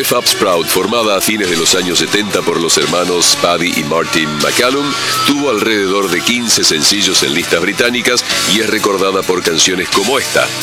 Prefab Sprout, formada a fines de los años 70 por los hermanos Paddy y Martin McCallum, tuvo alrededor de 15 sencillos en listas británicas y es recordada por canciones como esta,